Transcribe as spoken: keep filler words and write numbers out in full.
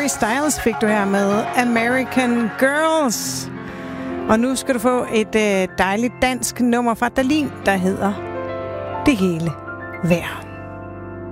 Harry Styles fik du her med American Girls. Og nu skal du få et øh, dejligt dansk nummer fra Dahlin, der hedder Det hele værd.